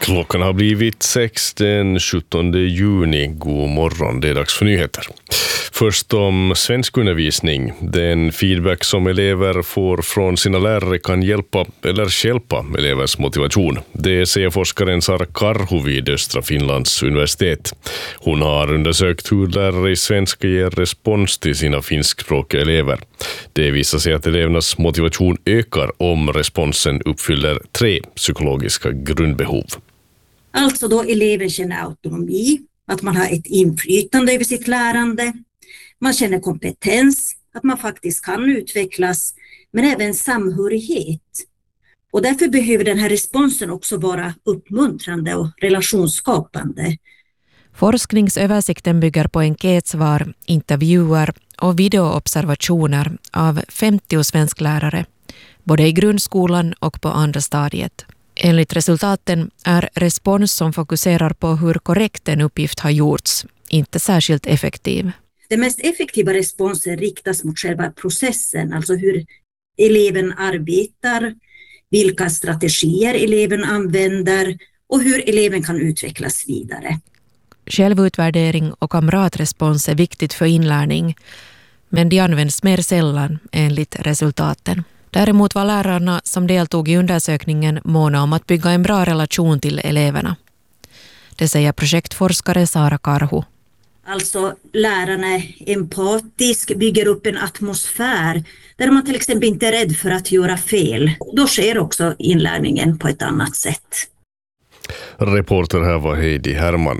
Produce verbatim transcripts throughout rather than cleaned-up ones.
Klockan har blivit sex den sjuttonde juni. God morgon, det är dags för nyheter. Först om svenskundervisning. Den feedback som elever får från sina lärare kan hjälpa eller stjälpa elevers motivation. Det säger forskaren Saara Karhu vid Östra Finlands universitet. Hon har undersökt hur lärare i svenska ger respons till sina finskspråkiga elever. Det visar sig att elevernas motivation ökar om responsen uppfyller tre psykologiska grundbehov. Alltså då eleven känner autonomi, att man har ett inflytande över sitt lärande. Man känner kompetens, att man faktiskt kan utvecklas, men även samhörighet. Och därför behöver den här responsen också vara uppmuntrande och relationsskapande. Forskningsöversikten bygger på enkätsvar, intervjuer och videoobservationer av femtio svensklärare, både i grundskolan och på andra stadiet. Enligt resultaten är respons som fokuserar på hur korrekt en uppgift har gjorts inte särskilt effektiv. Den mest effektiva responsen riktas mot själva processen, alltså hur eleven arbetar, vilka strategier eleven använder och hur eleven kan utvecklas vidare. Självutvärdering och kamratrespons är viktigt för inlärning, men de används mer sällan enligt resultaten. Däremot var lärarna som deltog i undersökningen måna om att bygga en bra relation till eleverna. Det säger projektforskare Saara Karhu. Alltså lärarna är empatisk, bygger upp en atmosfär där man till exempel inte är rädd för att göra fel. Då sker också inlärningen på ett annat sätt. Reporter här var Heidi Herman.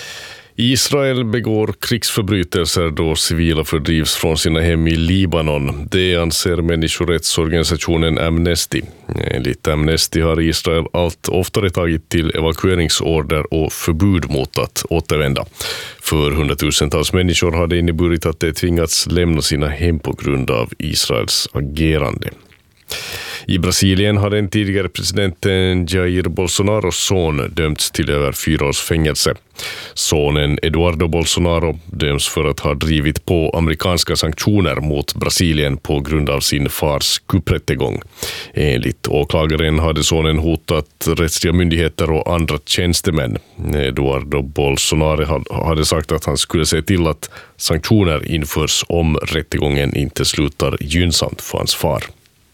Israel begår krigsförbrytelser då civila fördrivs från sina hem i Libanon. Det anser människorättsorganisationen Amnesty. Enligt Amnesty har Israel allt oftare tagit till evakueringsorder och förbud mot att återvända. För hundratusentals människor har det inneburit att de tvingats lämna sina hem på grund av Israels agerande. I Brasilien har den tidigare presidenten Jair Bolsonaros son dömts till över fyra års fängelse. Sonen Eduardo Bolsonaro döms för att ha drivit på amerikanska sanktioner mot Brasilien på grund av sin fars kupprättegång. Enligt åklagaren hade sonen hotat rättsliga myndigheter och andra tjänstemän. Eduardo Bolsonaro hade sagt att han skulle se till att sanktioner införs om rättegången inte slutar gynnsamt för hans far.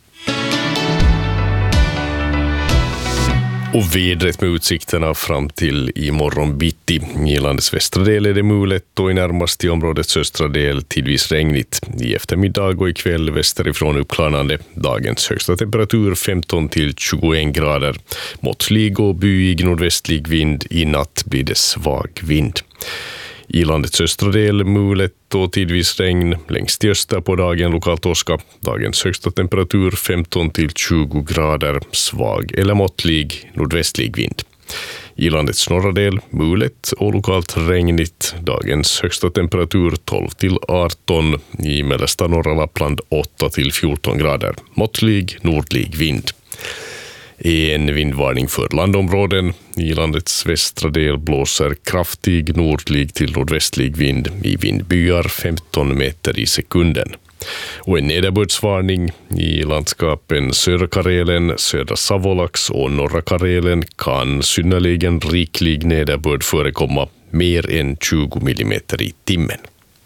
Och vädret med utsikterna fram till imorgon bitti. I landets västra del är det mulet och i närmast i områdets östra del tidvis regnigt. I eftermiddag och ikväll västerifrån uppklarnande. Dagens högsta temperatur femton till tjugoen grader. Måttlig och byig nordvästlig vind. I natt blir det svag vind. I landets östra del mulet och tidvis regn, längst i öster på dagen lokalt åska. Dagens högsta temperatur femton till tjugo grader, svag eller måttlig nordvästlig vind. I landets norra del mulet och lokalt regnigt. Dagens högsta temperatur tolv till arton, i mellersta norra Lappland åtta till fjorton grader, måttlig nordlig vind. En vindvarning för landområden. I landets västra del blåser kraftig nordlig till nordvästlig vind i vindbyar femton meter i sekunden. Och en nederbördsvarning i landskapen södra Karelen, södra Savolax och norra Karelen kan synnerligen riklig nederbörd förekomma, mer än tjugo millimeter i timmen.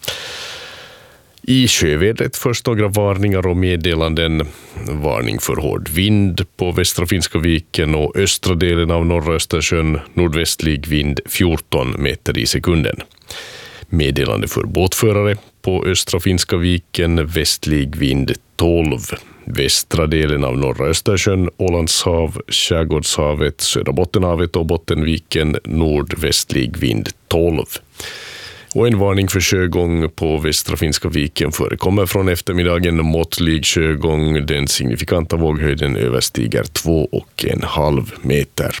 I sjövädret först några varningar och meddelanden. Varning för hård vind på västra Finska viken och östra delen av norra Östersjön, nordvästlig vind fjorton meter i sekunden. Meddelande för båtförare på östra Finska viken, västlig vind tolv. Västra delen av norra Östersjön, Ålandshav, Skärgårdshavet, södra Bottenhavet och Bottenviken, nordvästlig vind tolv. Och en varning för sjögång på västra Finska viken förekommer från eftermiddagen. Måttlig sjögång, den signifikanta våghöjden överstiger två och en halv meter.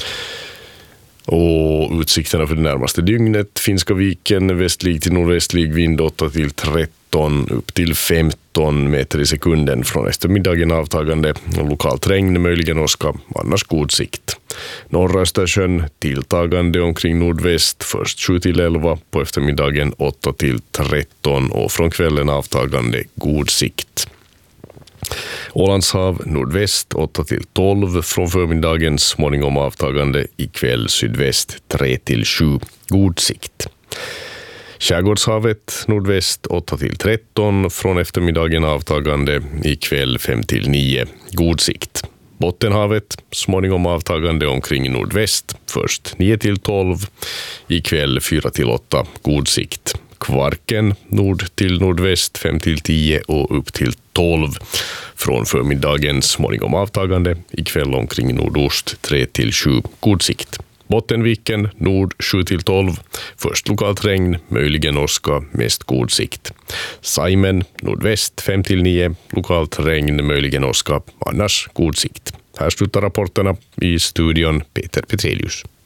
Och utsikterna för det närmaste dygnet. Finska viken, västlig till nordvästlig vind åtta till tretton, upp till femton meter i sekunden. Från eftermiddagen avtagande, lokalt regn, möjligen åska, annars god sikt. Norra Östersjön tilltagande omkring nordväst, först sju till elva, på eftermiddagen åtta till tretton och från kvällen avtagande god sikt. Ålands hav nordväst åtta till tolv från förmiddagen, småningom avtagande, ikväll sydväst tre till sju, god sikt. Skärgårdshavet nordväst åtta till tretton, från eftermiddagen avtagande, ikväll fem till nio, god sikt. Bottenhavet småningom avtagande omkring nordväst, först nio till tolv, ikväll fyra till åtta, god sikt. Kvarken nord till nordväst fem till tio och upp till tolv, från förmiddagen småningom avtagande, ikväll omkring nordost tre till sju, god sikt. Bottenviken nord sju till tolv, först lokalt regn, möjligen åska, mest god sikt. Saimen nordväst fem till nio, lokalt regn, möjligen åska, annars god sikt. Här slutar rapporterna, i studion Peter Petrelius.